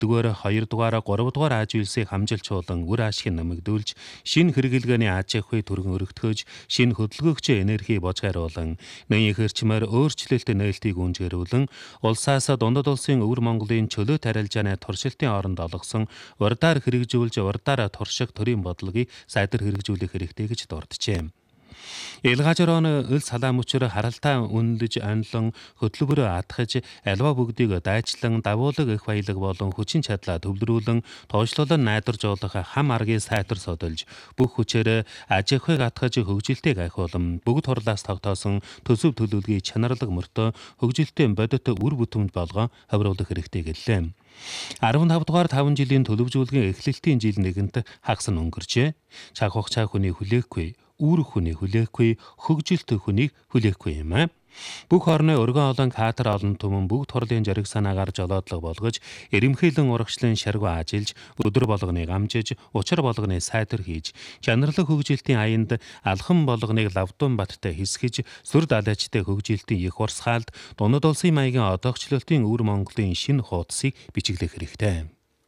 1-р, 2-р, 3-р аж үйлсийг хамжилчуулан үр ашиг нэмэгдүүлж, шинэ хэрэглгээний аж ахуй түргэн өргөтгөж, шинэ хөдөлгөөгч энерги божгааруулан, нэгэн хэрчмээр өөрчлөлт нээлтийг үнжгэрүүлэн, улсаас дундад улсын өвөр Монголын чөлөө тарилжааны туршилтын оронд олгосон урдаар хэрэгжүүлж урдаар турших төрийн бодлогыг сайдар хэрэгжүүлэх хэрэгтэй гэж дурджээ. Илгаажрон өл салаа мөчөр харалтаа үнэлж анлан хөдөлгөөрөө атгаж альва бүгдийг дайчлан давуулаг их баялаг болон хүчин чадлаа төвлөрүүлэн тоочлолон найдварж болох хам аргыг сайтар содолж бүх хүчээр аж ахуйг атгаж хөгжилтэйг ахиулан бүгд хурлаас тогтоосон төсөв төлөвлөгийг чанарлаг мөртөө хөгжилтэй бодит үр бүтэмж болгон хавруулах хэрэгтэй гэлээ. 15-р 5 жилийн төлөвжүүлгийн эхлэлтийн жил нэгэнт хагас нь өнгөрчээ. Цаг хугацаа хүний хүлээхгүй, үүрэг хүний хүлээхгүй, хөгжилт хүнийг хүлээхгүй юм аа. Бүх орны өргөн олон катер олон түмэн бүгд хурлын жаргал санаагаар жолоодлого болгож, эрэмхийлэн урагшлын шаргуу ажиллаж, өдөр болгоныг амжиж, учир болгоныг сайтар хийж, чанарлаг хөгжилтийн аянд алхам болгоныг лавдун баттай хэсгэж, сүр далайчтай хөгжилтийн их урсгаалд дундад улсын маягийн одоогчлолтын өвөр Монголын шинэ хуудсыг бичиглэх хэрэгтэй.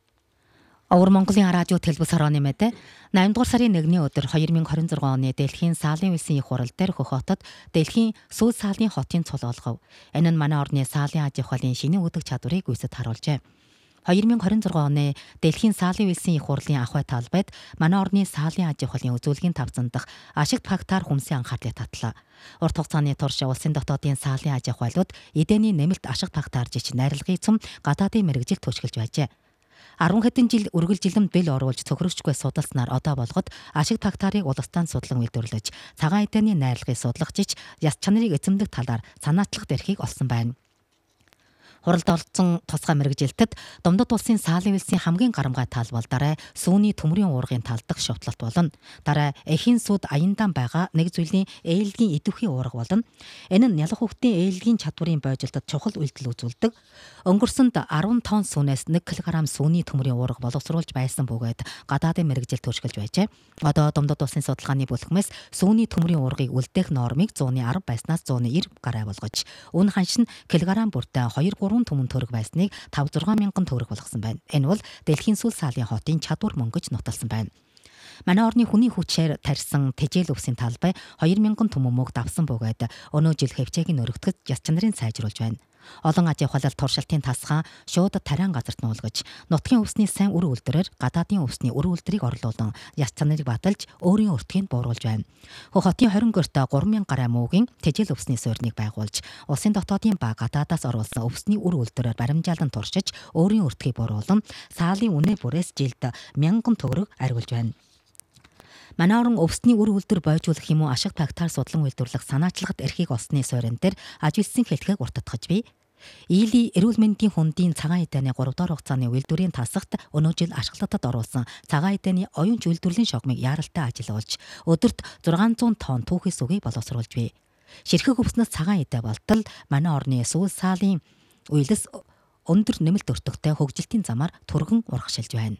Өвөр Монголын радио телевиз хорооны мэдээ 8-р сарын 1-ний өдөр 2026 оны Дэлхийн Саалын улсын их хурал дээр Хөх хотод Дэлхийн Сүүл Саалын хотын цул олгов. Энэ нь манай орны саалын аж ахуйн шинэ үүдэг чадварыг үүсэт харуулжээ. 2026 оны Дэлхийн Саалын улсын их хурлын ахуй талбайд манай орны саалын аж ахуйн үзүүлгийн тавцан дахь ашигт фактаар хүмсийн анхаарлыг татлаа. Урт хугацааны турш улсын дотоодын саалын аж ахуйлууд эдэний нэмэлт ашигт фактаар жиж найрлагын цөм гадаадын мэрэгжил төчгөлж байжээ. 10 хэдэн жил үргэлжилэн бэл оруулж цохирогчгүй судалснаар одоо болгоод ашиг фактарыг улстан судлан үйлдвэрлэж, цагаан эдэний найрлагыг судлагжиж, яс чанарыг эзэмдэх талаар санаачлах эрхийг олсон байна. Хуралд олдсон тусгай мэрэгжилтэд Дундад улсын Саалын улсын хамгийн гарамгай тал бол дараа сүүний төмрийн уургын тал дахь шутлалт болно. Дараа эхийн сүд аяндаа байгаа нэг зүйлийн ээлгийн идэвхий уурга болно. Энэ нь ялах хүүхдийн ээлгийн чадварын бойжилтод чухал үйлдэл үзүүлдэг. Өнгөрсөнд 10 тонн сүүнээс 1 кг сүүний төмрийн уурга боловсруулж байсан бөгөөд гадаадын мэрэгжил төшгөлж байжээ. Одоо Дундад улсын судалгааны бүлэгмээс сүүний төмрийн уургыг үлдээх нормыг 110 байснаас 190 гаруй болгож, үн ханш нь килограмм бүртээ 2-3 түмэн төгрөг байсныг 5-6 мянган төгрөг болгосон байна. Энэ бол Дэлхийн Сүүл Саалын хотын чадвар мөнгөж нотолсон байна. Манай орны хүний хүчээр тарьсан тэжээл өвсийн талбай 2000 түмэн мөнгө давсан бөгөөд өнөө жил хөвчээг нөрөгдөж яс чанарыг сайжруулж байна. Олон аж ахуйлал туршилтын тасгаан шууд тариан газарт нуулгаж, нутгийн өвсний сайн үр үйлдвэрээр гадаадын өвсний үр үйлдвэрийг орлуулан яс чанарыг баталж өөрийн өртгийг бууруулж байна. Хөх хотын 20 гөртөө 3000 гаруй муугийн тэжээл өвсний суурныг байгуулж, улсын дотоодын ба гадаадаас оруулсан өвсний үр үйлдвэрээр баримжаалан туршиж, өөрийн өртгийг бууруулан саалын үнэ бүрээс жилд 1000 төгрөг арвилж байна. Манай орон өвсний үр үйлдвэр бойжуулах юм уу ашиг фактар судлан үйлдвэрлэх санаачлагт эрхийг олсны суурин дээр ажилсан хэлхийг уртдахж бий. Ийли эрүүл мэндийн хүндийн цагаан эдэний 3 дахь хугацааны үйлдвэрийн тасагт өнөө жил ашиглалтад оруулсан цагаан эдэний оюунч үйлдвэрлэлийн шогмыг яаралтай ажиллуулж, өдөрт 600 тонн түүхээс үгийг боловсруулж бий. Ширхэг өвснөс цагаан эдэ болтол манай орны Сүүл Саалын уйлс өндөр нэмэлт өртөгтэй хөгжилтийн замаар түргэн урагшилж байна.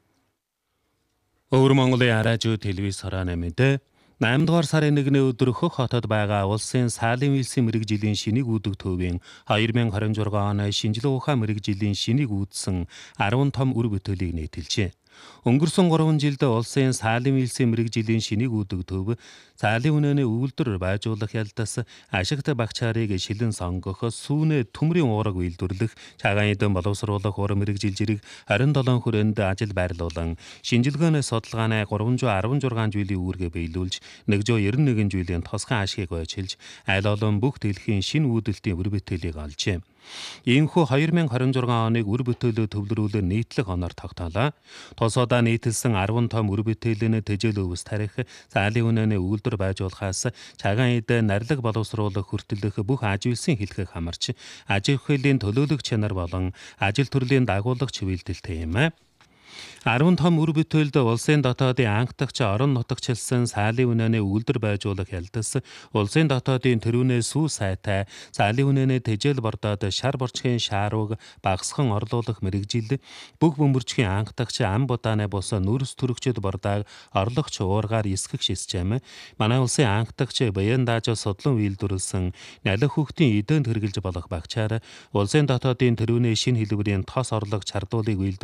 Өвөр Монголын радио телевиз хорооны мэдээ 8-р сарын 1-ний өдөр Хөх хотод байгаа улсын Саалын улсын мэрэгжлийн шинийг үүдэг төвийн 2026 оны шинжилгээ ухаан мэрэгжлийн шинийг үүдсэн 10 том үр бүтээлийг нийтэлжээ. Өнгөрсөн 3 жилд улсын Саалын улсын мэрэгжлийн шинийг үүдэг төв Саалын үнэний үйлдвэр байжуулах ялдас ашигт багчаарыг шилэн сонгох, сүүнэ төмрийн уурга үйлдвэрлэх, цагаан эдэн боловсруулах ур мэрэгжил зэрэг 27 хүрээнд ажил байрлуулан, шинжилгээний судалгааны 316 жилийн үүргээ биелүүлж, 191 жилийн тусгай ашгийг ойчилж, аль олон бүх дэлхийн шинэ үүдэлтийн үр бүтээлийг олжээ. Иймхүү 2026 оныг үр бүтээлөө төвлөрүүлэн нийтлэг оноор тогтоолоо. Тусуудаа нийтэлсэн 10 том үр бүтээлийн тэжээл өвс тарих, Саалын үнэний үйлдвэр байжуулахаас цагаан эдэ нарилга боловсруулах хүртэлх бүх аж үйлсийн хэлхэг хамарч, аж ахуйн төлөөлөх чанар болон ажил төрлийн дагуулагч үйлдэлтэй юм аа. 10 том үр бүтээлд улсын дотоодын анхдагч орон нутагчлсан Саалын үнэний үйлдвэр байжуулах ялдас, улсын дотоодын тэрүүнээ сүү сайтай, Саалын үнэний тэжээл бордоод шар борчгийн шаарууг багасхан орлуулах мэрэгжил, бүх бөмбөрчгийн анхдагч ам будааны бус нүрс төрөгчд бордааг орлогч уургаар эсгэх систем, манай улсын анхдагч баян дааж судлан үйлдвэрлэсэн налих хүүхдийн эдэнд хэрэгжилж болох багчаар улсын дотоодын тэрүүнээ шинэ хэлбэрийн тос орлого чардуулыг